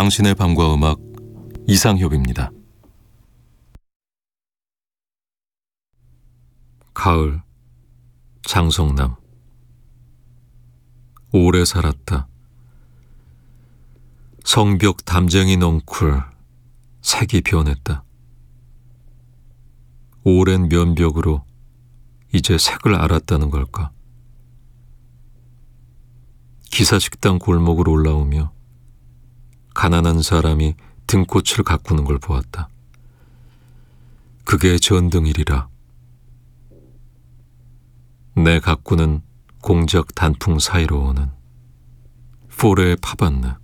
당신의 밤과 음악 이상협입니다. 가을, 장성남. 오래 살았다. 성벽 담쟁이 넝쿨 색이 변했다. 오랜 면벽으로 이제 색을 알았다는 걸까? 기사식당 골목을 올라오며 가난한 사람이 등꽃을 가꾸는 걸 보았다. 그게 전등일이라. 내 가꾸는 공작 단풍 사이로 오는 포레의 파반느.